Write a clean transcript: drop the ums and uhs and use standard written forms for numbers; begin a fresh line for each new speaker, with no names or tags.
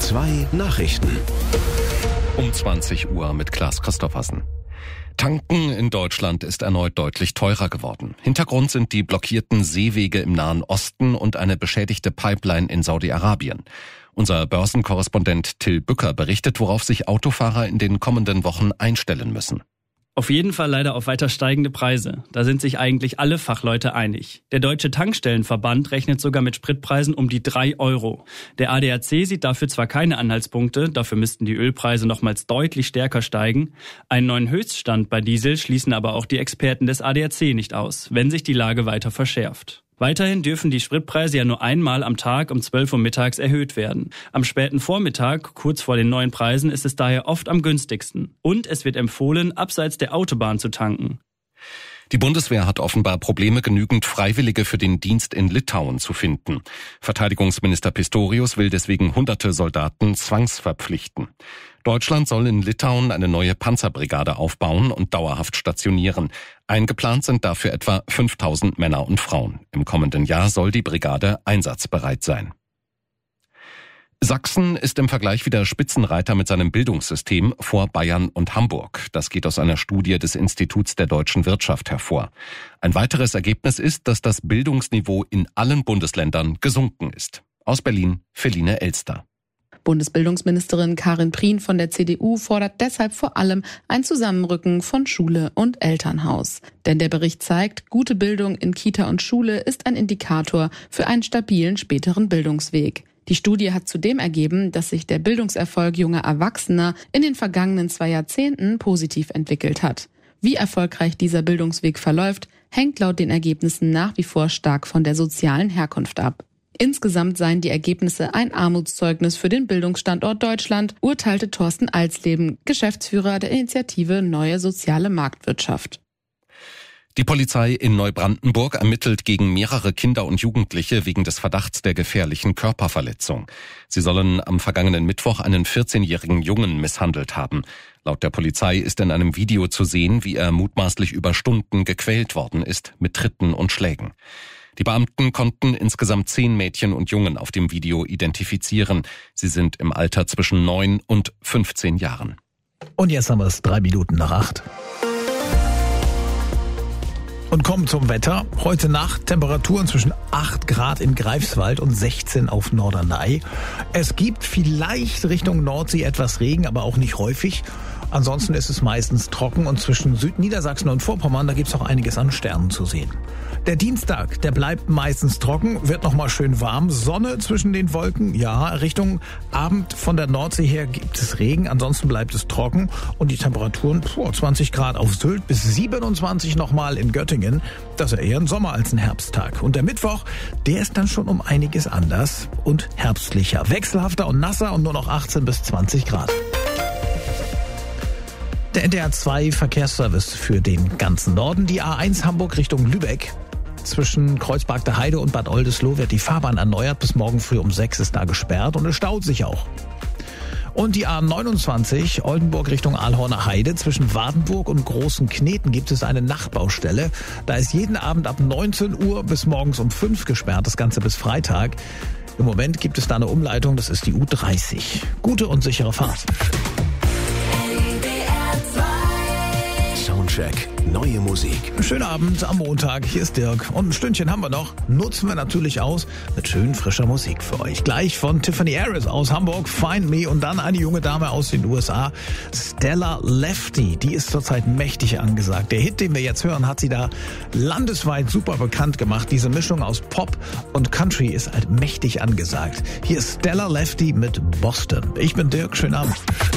2 Nachrichten.
Um 20 Uhr mit Klaas Christoffersen. Tanken in Deutschland ist erneut deutlich teurer geworden. Hintergrund sind die blockierten Seewege im Nahen Osten und eine beschädigte Pipeline in Saudi-Arabien. Unser Börsenkorrespondent Till Bücker berichtet, worauf sich Autofahrer in den kommenden Wochen einstellen müssen.
Auf jeden Fall leider auf weiter steigende Preise. Da sind sich eigentlich alle Fachleute einig. Der Deutsche Tankstellenverband rechnet sogar mit Spritpreisen um die 3 Euro. Der ADAC sieht dafür zwar keine Anhaltspunkte, dafür müssten die Ölpreise nochmals deutlich stärker steigen. Einen neuen Höchststand bei Diesel schließen aber auch die Experten des ADAC nicht aus, wenn sich die Lage weiter verschärft. Weiterhin dürfen die Spritpreise ja nur einmal am Tag um 12 Uhr mittags erhöht werden. Am späten Vormittag, kurz vor den neuen Preisen, ist es daher oft am günstigsten. Und es wird empfohlen, abseits der Autobahn zu tanken.
Die Bundeswehr hat offenbar Probleme, genügend Freiwillige für den Dienst in Litauen zu finden. Verteidigungsminister Pistorius will deswegen hunderte Soldaten zwangsverpflichten. Deutschland soll in Litauen eine neue Panzerbrigade aufbauen und dauerhaft stationieren. Eingeplant sind dafür etwa 5000 Männer und Frauen. Im kommenden Jahr soll die Brigade einsatzbereit sein. Sachsen ist im Vergleich wieder Spitzenreiter mit seinem Bildungssystem vor Bayern und Hamburg. Das geht aus einer Studie des Instituts der deutschen Wirtschaft hervor. Ein weiteres Ergebnis ist, dass das Bildungsniveau in allen Bundesländern gesunken ist. Aus Berlin, Feline Elster.
Bundesbildungsministerin Karin Prien von der CDU fordert deshalb vor allem ein Zusammenrücken von Schule und Elternhaus. Denn der Bericht zeigt, gute Bildung in Kita und Schule ist ein Indikator für einen stabilen späteren Bildungsweg. Die Studie hat zudem ergeben, dass sich der Bildungserfolg junger Erwachsener in den vergangenen 2 Jahrzehnten positiv entwickelt hat. Wie erfolgreich dieser Bildungsweg verläuft, hängt laut den Ergebnissen nach wie vor stark von der sozialen Herkunft ab. Insgesamt seien die Ergebnisse ein Armutszeugnis für den Bildungsstandort Deutschland, urteilte Thorsten Alsleben, Geschäftsführer der Initiative Neue Soziale Marktwirtschaft.
Die Polizei in Neubrandenburg ermittelt gegen mehrere Kinder und Jugendliche wegen des Verdachts der gefährlichen Körperverletzung. Sie sollen am vergangenen Mittwoch einen 14-jährigen Jungen misshandelt haben. Laut der Polizei ist in einem Video zu sehen, wie er mutmaßlich über Stunden gequält worden ist mit Tritten und Schlägen. Die Beamten konnten insgesamt 10 Mädchen und Jungen auf dem Video identifizieren. Sie sind im Alter zwischen 9 und 15 Jahren.
Und jetzt haben wir es 3 Minuten nach 8. Und kommen zum Wetter. Heute Nacht Temperaturen zwischen 8 Grad in Greifswald und 16 auf Norderney. Es gibt vielleicht Richtung Nordsee etwas Regen, aber auch nicht häufig. Ansonsten ist es meistens trocken und zwischen Südniedersachsen und Vorpommern, da gibt es auch einiges an Sternen zu sehen. Der Dienstag, der bleibt meistens trocken, wird nochmal schön warm. Sonne zwischen den Wolken, ja, Richtung Abend von der Nordsee her gibt es Regen, ansonsten bleibt es trocken und die Temperaturen 20 Grad auf Sylt bis 27 nochmal in Göttingen. Das ist eher ein Sommer als ein Herbsttag. Und der Mittwoch, der ist dann schon um einiges anders und herbstlicher, wechselhafter und nasser und nur noch 18 bis 20 Grad. Der NDR 2 Verkehrsservice für den ganzen Norden, die A1 Hamburg Richtung Lübeck. Zwischen Kreuzberg der Heide und Bad Oldesloe wird die Fahrbahn erneuert. Bis morgen früh um 6 ist da gesperrt und es staut sich auch. Und die A29 Oldenburg Richtung Aalhorner Heide. Zwischen Wardenburg und Großen Kneten gibt es eine Nachtbaustelle. Da ist jeden Abend ab 19 Uhr bis morgens um 5 gesperrt, das Ganze bis Freitag. Im Moment gibt es da eine Umleitung, das ist die U30. Gute und sichere Fahrt.
Soundcheck, neue Musik.
Schönen Abend am Montag, hier ist Dirk. Und ein Stündchen haben wir noch, nutzen wir natürlich aus mit schön frischer Musik für euch. Gleich von Tiffany Harris aus Hamburg, Find Me, und dann eine junge Dame aus den USA, Stella Lefty. Die ist zurzeit mächtig angesagt. Der Hit, den wir jetzt hören, hat sie da landesweit super bekannt gemacht. Diese Mischung aus Pop und Country ist halt mächtig angesagt. Hier ist Stella Lefty mit Boston. Ich bin Dirk, schönen Abend.